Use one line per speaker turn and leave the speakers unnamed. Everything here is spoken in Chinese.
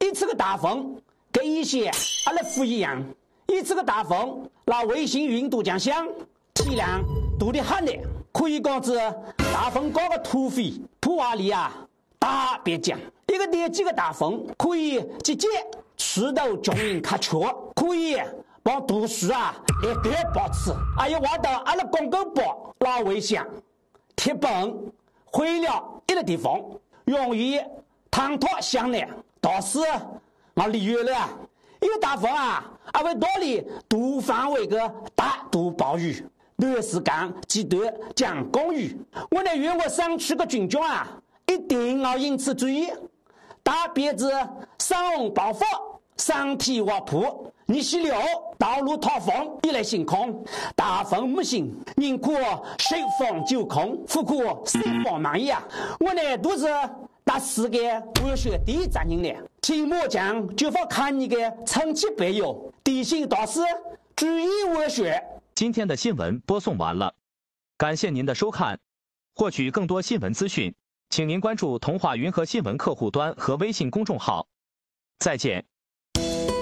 一次个大风跟以前阿拉不一样，一次个大风那卫星云度将响，体量度的很的，可以讲是大风搞个土匪普瓦里啊大别讲，一个点几个大风可以直接吃到中营卡缺，可以帮读书啊一点保持，还有挖到阿拉广告包老卫星铁本毁了一个地方，容易坍塌响亮，到时我离远了一个大风啊，还会多里度范围个大度暴雨，短时间极端降降雨。我的愿我上去个军装啊，一定要因此注意，大鼻子上红暴发，上体卧铺，你是了道路塌方一类情况，大风不行，宁可水放九空，不可水放满意啊！我呢都是打4个文学第一站人了，期末奖就要看你的成绩表哟，提醒大师注意文学。
今天的新闻播送完了，感谢您的收看。获取更多新闻资讯，请您关注童话云和新闻客户端和微信公众号。再见。